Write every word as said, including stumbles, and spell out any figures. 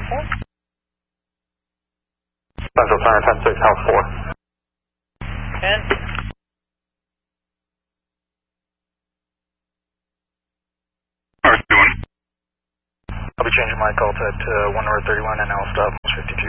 four. Central Center ten six, House four. ten. Alright, doing. I'll be changing my call to uh, one North thirty-one and I'll stop fifty-two.